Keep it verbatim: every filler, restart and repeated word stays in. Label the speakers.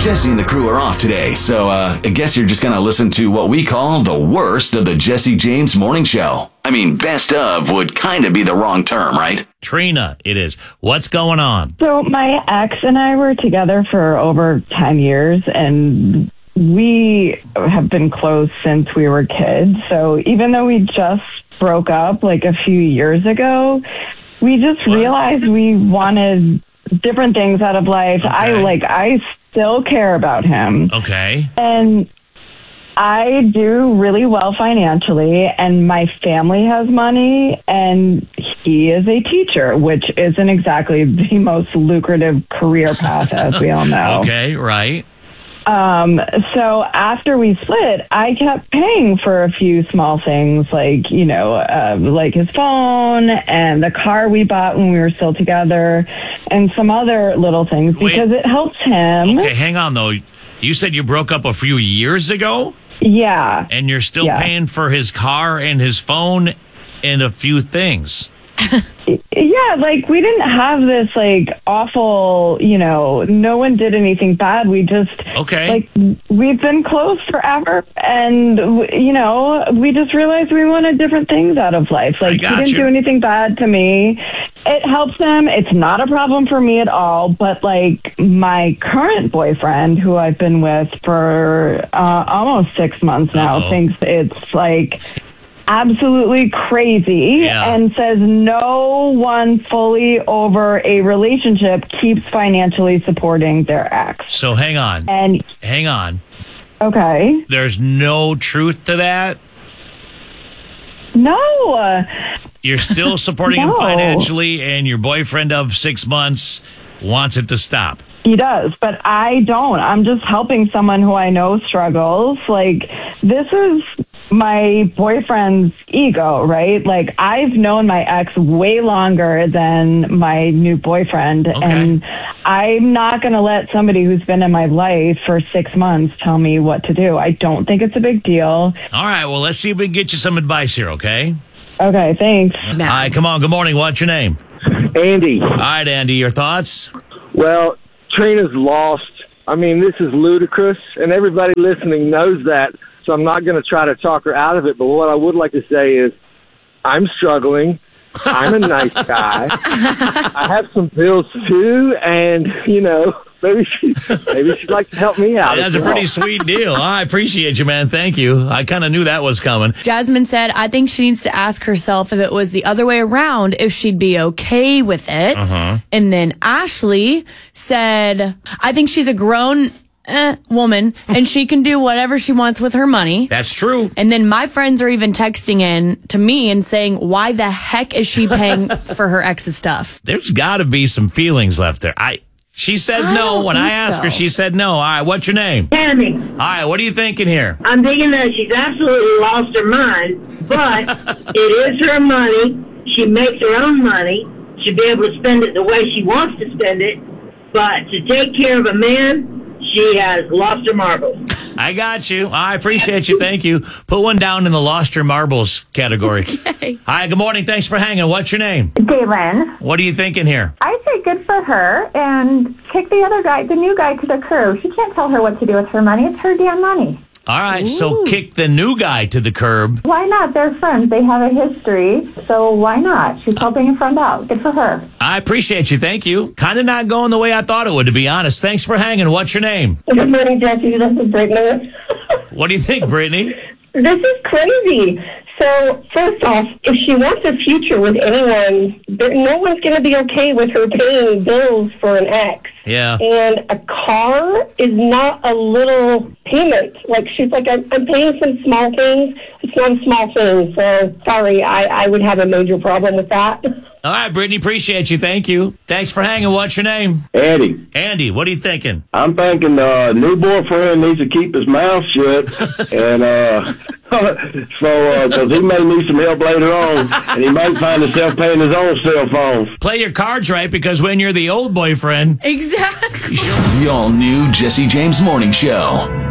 Speaker 1: Jesse and the crew are off today, so uh, I guess you're just going to listen to what we call the worst of the Jesse James Morning Show. I mean, best of would kind of be the wrong term, right?
Speaker 2: Trina, it is. What's going on?
Speaker 3: So my ex and I were together for over ten years, and we have been close since we were kids. So even though we just broke up like a few years ago, we just
Speaker 2: What?
Speaker 3: realized we wanted different things out of life.
Speaker 2: Okay.
Speaker 3: I like, I still care about him.
Speaker 2: Okay.
Speaker 3: And I do really well financially, and my family has money, and he is a teacher, which isn't exactly the most lucrative career path, as we all know.
Speaker 2: Okay, right.
Speaker 3: Um, so after we split, I kept paying for a few small things, like, you know, uh, like his phone and the car we bought when we were still together, and some other little things,
Speaker 2: Wait.
Speaker 3: because it helps him.
Speaker 2: Okay, hang on, though. You said you broke up a few years ago?
Speaker 3: Yeah.
Speaker 2: And you're still
Speaker 3: Yeah.
Speaker 2: paying for his car and his phone and a few things.
Speaker 3: Yeah, like, we didn't have this, like, awful, you know, no one did anything bad. We just,
Speaker 2: Okay.
Speaker 3: like, we've been close forever, and, w- you know, we just realized we wanted different things out of life. Like, he
Speaker 2: got
Speaker 3: didn't
Speaker 2: you.
Speaker 3: do anything bad to me. It helps him. It's not a problem for me at all, but, like, my current boyfriend, who I've been with for uh, almost six months now,
Speaker 2: Uh-oh.
Speaker 3: thinks it's, like, absolutely crazy,
Speaker 2: Yeah.
Speaker 3: and says no one fully over a relationship keeps financially supporting their ex.
Speaker 2: So hang on.
Speaker 3: And
Speaker 2: Hang on.
Speaker 3: okay,
Speaker 2: There's no truth to that?
Speaker 3: no, uh,
Speaker 2: You're still supporting him
Speaker 3: No.
Speaker 2: financially, and your boyfriend of six months wants it to stop.
Speaker 3: he does, but I don't. I'm just helping someone who I know struggles. Like, this is my boyfriend's ego, right? Like, I've known my ex way longer than my new boyfriend,
Speaker 2: Okay.
Speaker 3: and I'm not going to let somebody who's been in my life for six months tell me what to do. I don't think it's a big deal.
Speaker 2: All right, well, let's see if we can get you some advice here, okay?
Speaker 3: Okay, thanks.
Speaker 2: All right, come on. Good morning. What's your name?
Speaker 4: Andy,
Speaker 2: All right, Andy, your thoughts?
Speaker 4: well, Trina's lost. I mean, this is ludicrous, and everybody listening knows that, so I'm not going to try to talk her out of it. But what I would like to say is I'm struggling. I'm a nice guy. I have some bills, too, and, you know, maybe, she, maybe she'd like to help me out.
Speaker 2: That's
Speaker 4: as
Speaker 2: a
Speaker 4: well.
Speaker 2: pretty sweet deal. I appreciate you, man. Thank you. I kind of knew that was coming.
Speaker 5: Jasmine said, I think she needs to ask herself if it was the other way around, if she'd be okay with it.
Speaker 2: Uh-huh.
Speaker 5: And then Ashley said, I think she's a grown eh, woman and she can do whatever she wants with her money.
Speaker 2: That's true.
Speaker 5: And then my friends are even texting in to me and saying, why the heck is she paying for her ex's stuff?
Speaker 2: There's got to be some feelings left there. I. She said
Speaker 5: I
Speaker 2: no.
Speaker 5: don't
Speaker 2: When I
Speaker 5: think
Speaker 2: asked her,
Speaker 5: so.
Speaker 2: she said no. All right, what's your name?
Speaker 6: Tammy,
Speaker 2: All right, what are you thinking here?
Speaker 6: I'm thinking that she's absolutely lost her mind, but it is her money. She makes her own money. She'll be able to spend it the way she wants to spend it, but to take care of a man, she has lost her marbles.
Speaker 2: I got you. I appreciate you. Thank you. Put one down in the lost your marbles category.
Speaker 5: Okay.
Speaker 2: Hi, good morning. Thanks for hanging. What's your name?
Speaker 7: Daylin,
Speaker 2: What are you thinking here?
Speaker 7: I say good for her and kick the other guy, the new guy, to the curb. She can't tell her what to do with her money. It's her damn money.
Speaker 2: All right, so kick the new guy to the curb.
Speaker 7: Why not? They're friends. They have a history, so why not? She's helping a friend out. Good for her.
Speaker 2: I appreciate you. Thank you. Kind of not going the way I thought it would, to be honest. Thanks for hanging. What's your name?
Speaker 8: Good morning, Jesse. This is Brittany.
Speaker 2: What do you think, Brittany?
Speaker 8: This is crazy. So, first off, if she wants a future with anyone, there, no one's going to be okay with her paying bills for an ex.
Speaker 2: Yeah.
Speaker 8: And a car is not a little payment. Like, she's like, I'm, I'm paying some small things. It's not a small thing. So, sorry, I, I would have a major problem with that.
Speaker 2: All right, Brittany, appreciate you. Thank you. Thanks for hanging. What's your name?
Speaker 4: Andy,
Speaker 2: Andy, what are you thinking?
Speaker 4: I'm thinking uh, new boyfriend needs to keep his mouth shut, and uh, so because he may need some help later on, and he might find himself paying his own cell phone.
Speaker 2: Play your cards right, because when you're the old boyfriend,
Speaker 5: Exactly.
Speaker 1: The all-new Jesse James Morning Show.